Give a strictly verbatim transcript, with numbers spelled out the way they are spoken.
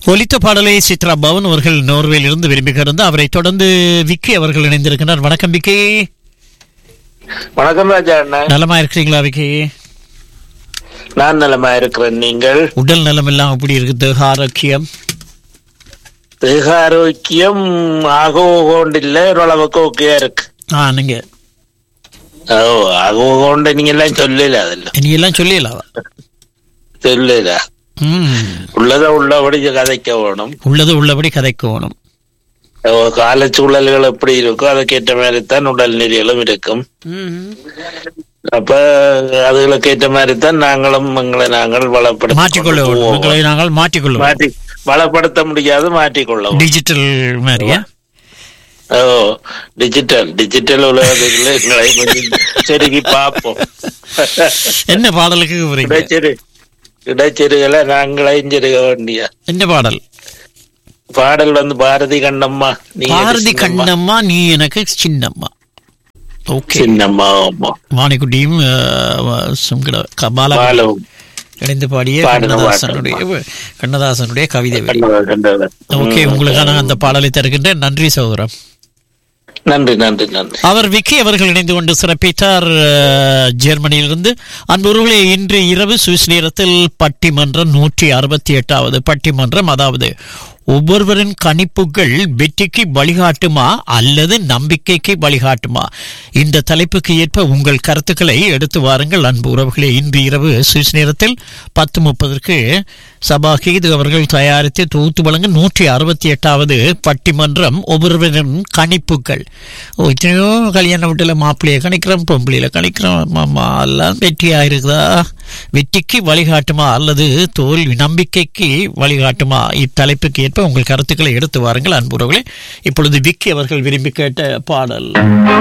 ஒலித்த பாடலை சித்ரா பவன் அவர்கள் நோர்வேயில் இருந்து விரும்புகிறார். அவரை தொடர்ந்து விக்கி அவர்கள் இணைந்திருக்கிறார். வணக்கம் விக்கி. வணக்கம் ராஜா. நலமா இருக்கிறீங்களா விக்கி? நான் நலமா இருக்கிறேன். நீங்கள்? உடல் நலம் எல்லாம் எப்படி இருக்கு? தேக ஆரோக்கியம்? தேக ஆரோக்கியம் ஆகோ கொண்டில்ல, ஓரளவுக்கு ஓகே இருக்கு. ஆ நீங்க ஓ ஆகோ கொண்டு நீங்க எல்லாம் சொல்லல, அதெல்லாம் நீ எல்லாம் சொல்லலாம் சொல்லல. உள்ளத உள்ளபடி கதைக்க வேணும், உள்ளது உள்ளபடி கதைக்க வேணும். கால சூழல்கள் எப்படி இருக்கோ அதுக்கேற்ற மாதிரி தான் உடல் நிலைகளும் இருக்கும். அப்ப அதுகளுக்கு ஏற்ற மாதிரி தான் நாங்களும் எங்களை நாங்கள் வளப்படுத்த மாற்றிக்கொள்ள நாங்கள் மாற்றிக்கொள்ள மாற்றி வளப்படுத்த முடியாது, மாற்றிக்கொள்ள டிஜிட்டல் மாதிரியா? ஓ டிஜிட்டல் டிஜிட்டல் உலகத்துல எங்களை செருகி பார்ப்போம். என்ன பாடலுக்கு இடைச்செரு இடைச்செருகளை நாங்களையும் செருக வேண்டிய என்ன பாடல்? பாடல் வந்து பாரதி கண்ணம்மா நீ பாரதி கண்ணம்மா நீ எனக்கு சின்னம்மா. ஓகே, சின்னம்மா. வாணிக்குட்டியும் பாலாவும் இணைந்து பாடிய கண்ணதாசனுடைய கண்ணதாசனுடைய கவிதை. ஓகே, உங்களுக்கான அந்த பாடலை தருகின்றேன். நன்றி சகோதரம். நன்றி நன்றி நன்றி. அவர் விக்கி அவர்கள் இணைந்து கொண்டு சிறப்பித்தார் ஜெர்மனியிலிருந்து. அன்புறவுகளே, இன்று இரவு சுவிஸ் நேரத்தில் பட்டிமன்றம் நூற்றி அறுபத்தி எட்டாவது பட்டிமன்றம், அதாவது ஒவ்வொருவரின் கணிப்புகள் வெற்றிக்கு வழிகாட்டுமா அல்லது நம்பிக்கைக்கு வழிகாட்டுமா? இந்த தலைப்புக்கு ஏற்ப உங்கள் கருத்துக்களை எடுத்து வாருங்கள் அன்பு உறவுகளே. இன்று இரவு சுவிஸ் நேரத்தில் பத்து முப்பதற்கு சபாஹீத் அவர்கள் தயாரித்து தொகுத்து வழங்க நூற்றி அறுபத்தி எட்டாவது பட்டிமன்றம் ஒவ்வொருவரின் கணிப்புகள். எத்தனையோ கல்யாண வீட்டில் மாப்பிள்ளையை கணிக்கிறோம், பொம்பளையில கணிக்கிறோம், மாமா எல்லாம் வெற்றியா இருக்குதா? வெற்றிக்கு வழிகாட்டுமா அல்லது தோல்வி நம்பிக்கைக்கு வழிகாட்டுமா? இத்தலைப்புக்கு ஏற்ப உங்கள் கருத்துக்களை எடுத்து வாருங்கள் அன்புறவுகளே. இப்பொழுது விக்கி அவர்கள் விரும்பி கேட்ட பாடல்.